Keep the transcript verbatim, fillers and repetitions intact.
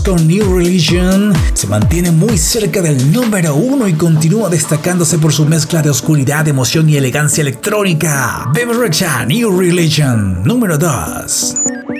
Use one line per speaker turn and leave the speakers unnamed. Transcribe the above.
Con New Religion se mantiene muy cerca del número uno y continúa destacándose por su mezcla de oscuridad, emoción y elegancia electrónica. Bebe Rexha, New Religion, número dos.